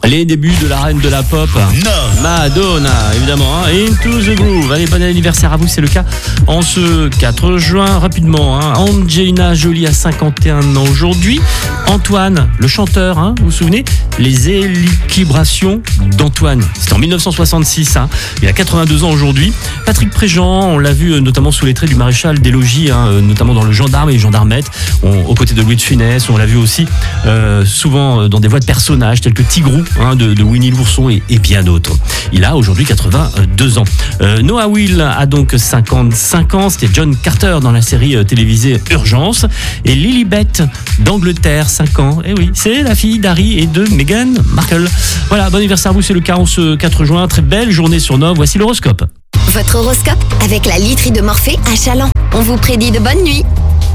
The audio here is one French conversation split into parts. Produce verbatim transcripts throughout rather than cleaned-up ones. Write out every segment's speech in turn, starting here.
Les débuts de la reine de la pop, Non. Madonna, évidemment, hein. Into the Groove. Allez, bon anniversaire à vous, c'est le cas en ce quatre juin. Rapidement, hein. Angelina Jolie a cinquante et un ans aujourd'hui. Antoine, le chanteur, hein, vous vous souvenez? Les équilibrations d'Antoine. C'était en dix-neuf cent soixante-six, hein. Il a quatre-vingt-deux ans aujourd'hui. Patrick Préjean, on l'a vu notamment sous les traits du maréchal des logis, hein, notamment dans Le Gendarme et les Gendarmettes, on, aux côtés de Louis de Funès. On l'a vu aussi euh, souvent dans des voix de personnages tels que Tigrou, hein, de, de Winnie l'ourson et, et bien d'autres. Il a aujourd'hui quatre-vingt-deux ans. Euh, Noah Will a donc cinquante-cinq ans. C'était John Carter dans la série euh, télévisée Urgence. Et Lilibet d'Angleterre, cinq ans. Et oui, c'est la fille d'Harry et de Meghan Markle. Voilà, bon anniversaire à vous, c'est le cas en ce quatre juin. Très belle journée sur Nov. Voici l'horoscope. Votre horoscope avec la literie de Morphée à Chaland. On vous prédit de bonnes nuits.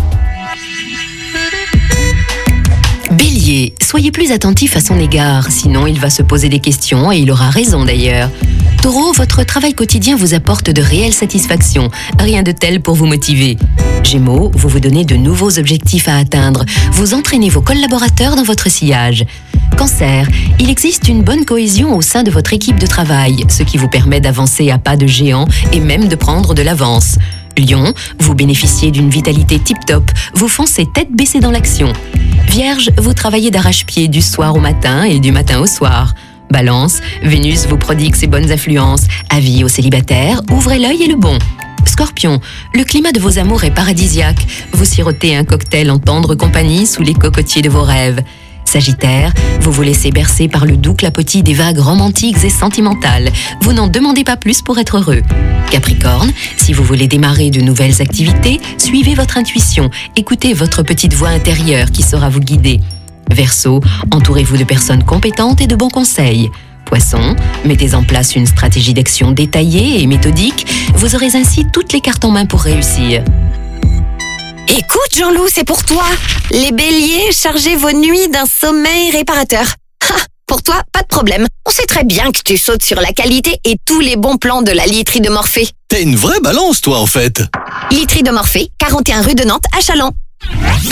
Bélier, soyez plus attentif à son égard, sinon il va se poser des questions et il aura raison d'ailleurs. Taureau, votre travail quotidien vous apporte de réelles satisfactions, rien de tel pour vous motiver. Gémeaux, vous vous donnez de nouveaux objectifs à atteindre, vous entraînez vos collaborateurs dans votre sillage. Cancer, il existe une bonne cohésion au sein de votre équipe de travail, ce qui vous permet d'avancer à pas de géant et même de prendre de l'avance. Lion, vous bénéficiez d'une vitalité tip-top, vous foncez tête baissée dans l'action. Vierge, vous travaillez d'arrache-pied du soir au matin et du matin au soir. Balance, Vénus vous prodigue ses bonnes influences. Avis aux célibataires, ouvrez l'œil et le bon. Scorpion, le climat de vos amours est paradisiaque. Vous sirotez un cocktail en tendre compagnie sous les cocotiers de vos rêves. Sagittaire, vous vous laissez bercer par le doux clapotis des vagues romantiques et sentimentales. Vous n'en demandez pas plus pour être heureux. Capricorne, si vous voulez démarrer de nouvelles activités, suivez votre intuition, écoutez votre petite voix intérieure qui saura vous guider. Verseau, entourez-vous de personnes compétentes et de bons conseils. Poisson, mettez en place une stratégie d'action détaillée et méthodique. Vous aurez ainsi toutes les cartes en main pour réussir. Écoute Jean-Loup, c'est pour toi. Les béliers, chargez vos nuits d'un sommeil réparateur. Ha, pour toi, pas de problème. On sait très bien que tu sautes sur la qualité et tous les bons plans de la literie de Morphée. T'es une vraie balance, toi, en fait. Literie de Morphée, quarante et un rue de Nantes à Chaland.